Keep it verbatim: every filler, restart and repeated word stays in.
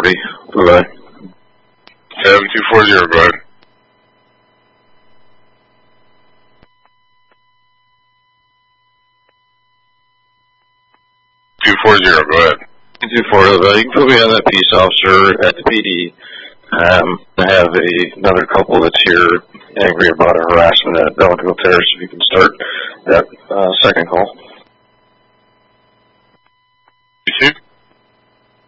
forty. Bye-bye. seven two four zero, go ahead. two four zero, go ahead. two four zero, you can put me on that peace officer at the P D. Um, I have a, another couple that's here angry about a harassment at Bellico Terrace. If you can start that uh, second call.